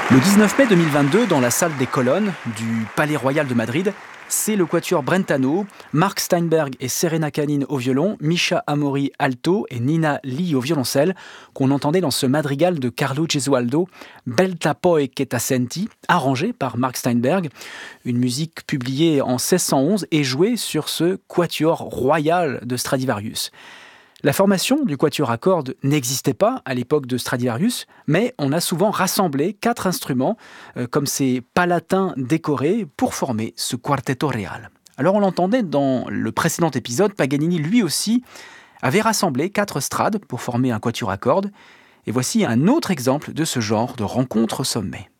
Le 19 mai 2022, dans la salle des colonnes du Palais Royal de Madrid, c'est le quatuor Brentano, Mark Steinberg et Serena Canine au violon, Misha Amori alto et Nina Lee au violoncelle qu'on entendait dans ce madrigal de Carlo Gesualdo, Belta poi che t'assenti, arrangé par Mark Steinberg, une musique publiée en 1611 et jouée sur ce quatuor royal de Stradivarius. La formation du quatuor à cordes n'existait pas à l'époque de Stradivarius, mais on a souvent rassemblé 4 instruments, comme ces palatins décorés, pour former ce quartetto real. Alors on l'entendait dans le précédent épisode, Paganini lui aussi avait rassemblé 4 strades pour former un quatuor à cordes, et voici un autre exemple de ce genre de rencontre au sommet.